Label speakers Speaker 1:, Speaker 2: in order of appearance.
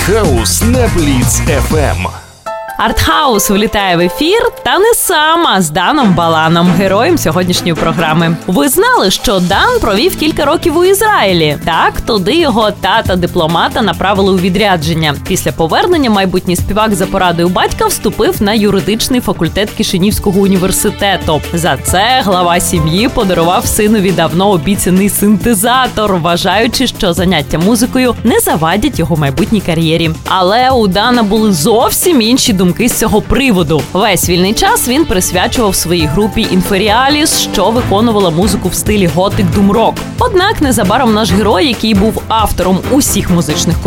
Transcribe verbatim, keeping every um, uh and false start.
Speaker 1: Артхаус на Бліц еф ем.
Speaker 2: Артхаус влітає в ефір, та не сам, а з Даном Баланом, героєм сьогоднішньої програми. Ви знали, що Дан провів кілька років у Ізраїлі? Так, туди його тата-дипломата направили у відрядження. Після повернення майбутній співак за порадою батька вступив на юридичний факультет Кишинівського університету. За це глава сім'ї подарував синові давно обіцяний синтезатор, вважаючи, що заняття музикою не завадять його майбутній кар'єрі. Але у Дана були зовсім інші думки з цього приводу. Весь вільний час він присвячував своїй групі Інферіаліс, що виконувала музику в стилі готик-дум-рок. Однак незабаром наш герой, який був автором усіх музичних